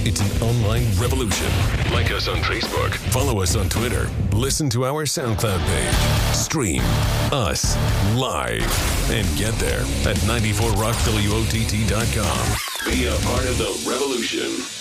It's an online revolution. Like us on Facebook. Follow us on Twitter. Listen to our SoundCloud page. Stream us live. And get there at 94rockWOTT.com. Be a part of the revolution.